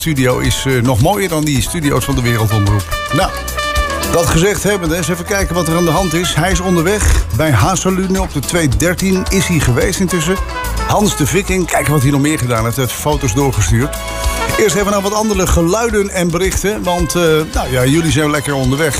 studio is nog mooier dan die studio's van de Wereldomroep. Nou, dat gezegd hebbende, eens even kijken wat er aan de hand is. Hij is onderweg bij Hazelune op de 213. Is hij geweest intussen? Hans de Viking, kijken wat hij nog meer gedaan heeft. Hij heeft foto's doorgestuurd. Eerst even naar wat andere geluiden en berichten. Want jullie zijn lekker onderweg.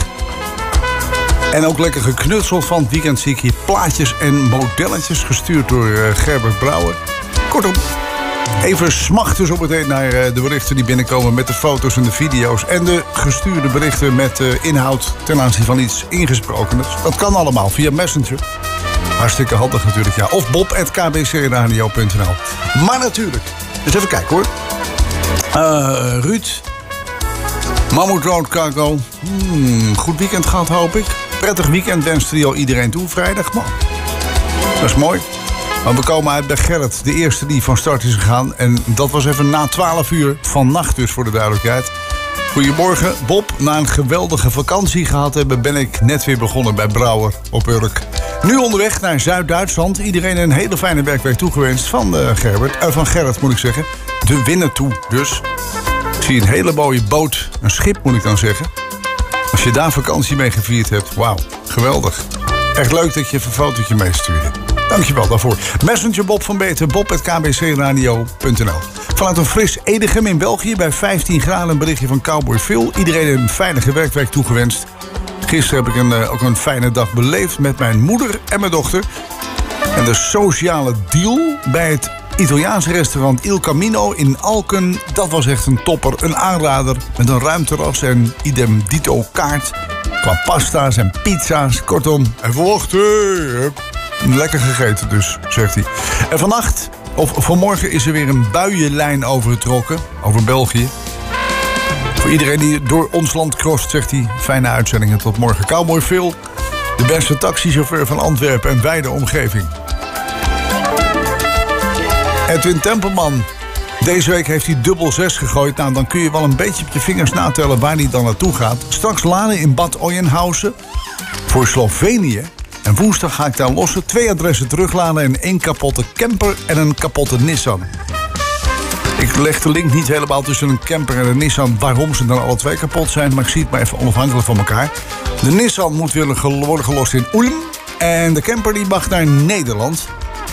En ook lekker geknutseld van het weekend zie ik hier plaatjes en modelletjes gestuurd door Gerbert Brouwer. Kortom, even smachten zo meteen naar de berichten die binnenkomen met de foto's en de video's. En de gestuurde berichten met inhoud ten aanzien van iets ingesproken. Dat kan allemaal via Messenger. Hartstikke handig natuurlijk, ja. Of bob@kbcradio.nl. Maar natuurlijk, eens even kijken hoor. Ruud, Mammoet Road Cargo. Goed weekend gehad, hoop ik. Prettig weekend wenst er al iedereen toe vrijdag. Man, dat is mooi. Maar we komen uit bij Gerrit, de eerste die van start is gegaan. En dat was even na 12 uur vannacht dus, voor de duidelijkheid. Goedemorgen, Bob. Na een geweldige vakantie gehad hebben, ben ik net weer begonnen bij Brouwer op Urk. Nu onderweg naar Zuid-Duitsland. Iedereen een hele fijne werkweek toegewenst van Gerrit, moet ik zeggen. De winner toe dus. Ik zie een hele mooie boot, een schip moet ik dan zeggen. Als je daar vakantie mee gevierd hebt, wauw, geweldig. Echt leuk dat je even een fotootje meestuurde. Dankjewel daarvoor. Messenger Bob van Beeten, bob@kbcradio.nl. Vanuit een fris Edegem in België bij 15 graden een berichtje van Cowboy Phil. Iedereen een veilige werkweek toegewenst. Gisteren heb ik ook een fijne dag beleefd met mijn moeder en mijn dochter. En de sociale deal bij het Italiaanse restaurant Il Camino in Alken, dat was echt een topper. Een aanrader met een ruim terras en idem dito kaart. Qua pasta's en pizza's, kortom. Even wachten. Lekker gegeten dus, zegt hij. En vanmorgen is er weer een buienlijn overgetrokken over België. Voor iedereen die door ons land crost, zegt hij. Fijne uitzendingen, tot morgen. Cowboy Phil, de beste taxichauffeur van Antwerpen en wijde omgeving. Edwin Tempelman. Deze week heeft hij dubbel 6 gegooid. Nou, dan kun je wel een beetje op je vingers natellen waar hij dan naartoe gaat. Straks laden in Bad Oeyenhausen voor Slovenië. En woensdag ga ik daar lossen. 2 adressen terugladen en 1 kapotte camper en een kapotte Nissan. Ik leg de link niet helemaal tussen een camper en een Nissan, waarom ze dan alle 2 kapot zijn, maar ik zie het maar even onafhankelijk van elkaar. De Nissan moet weer worden gelost in Ulm en de camper die mag naar Nederland.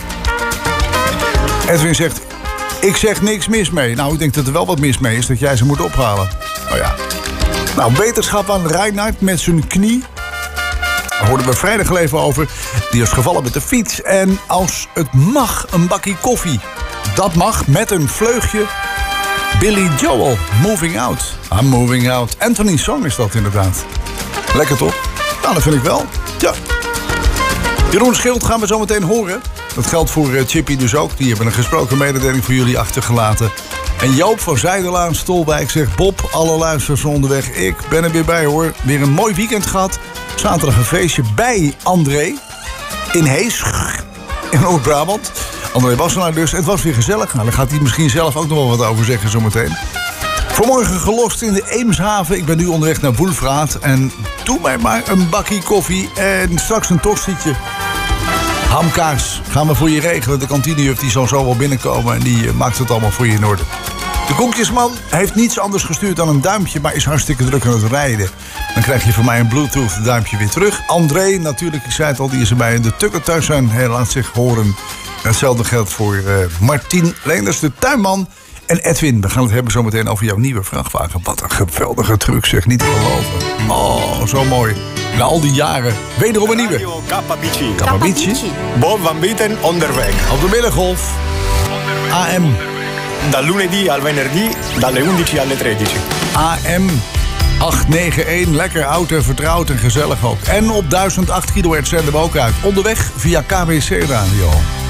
Edwin zegt, ik zeg niks mis mee. Nou, ik denk dat er wel wat mis mee is, dat jij ze moet ophalen. Oh ja. Nou, wetenschap aan Reinhard met zijn knie. Daar hoorden we vrijdag al even over. Die is gevallen met de fiets. En als het mag, een bakkie koffie. Dat mag met een vleugje. Billy Joel, Moving Out. I'm Moving Out. Anthony's Song is dat inderdaad. Lekker toch? Nou, dat vind ik wel. Ja. Jeroen Schild gaan we zo meteen horen. Dat geldt voor Chippy dus ook. Die hebben een gesproken mededeling voor jullie achtergelaten. En Joop van Zijdelaan Stolwijk zegt, Bob, alle luisteraars onderweg. Ik ben er weer bij hoor. Weer een mooi weekend gehad. Zaterdag een feestje bij André. In Hees. In Noord-Brabant. André Wassenaar dus. Het was weer gezellig. Nou, daar gaat hij misschien zelf ook nog wel wat over zeggen zometeen. Vanmorgen gelost in de Eemshaven. Ik ben nu onderweg naar Woelfraat. En doe mij maar een bakkie koffie. En straks een tostietje. Hamkaas gaan we voor je regelen. De kantinejuf die zal zo wel binnenkomen. En die maakt het allemaal voor je in orde. De koekjesman heeft niets anders gestuurd dan een duimpje, maar is hartstikke druk aan het rijden. Dan krijg je van mij een Bluetooth duimpje weer terug. André, natuurlijk, ik zei het al, die is erbij in de Tukker thuis zijn. Hij laat zich horen. Hetzelfde geldt voor Martien Leenders, de tuinman. En Edwin, we gaan het hebben zometeen over jouw nieuwe vrachtwagen. Wat een geweldige truc, zeg, niet te geloven. Oh, zo mooi. Na al die jaren, wederom een nieuwe. Capabici. Bob van Bieten onderweg. Op de middengolf. AM. Dal lunedì al venerdì, dalle 11 alle 13. AM 891, lekker oud en vertrouwd en gezellig ook. En op 1008 kHz zenden we ook uit. Onderweg via KBC Radio.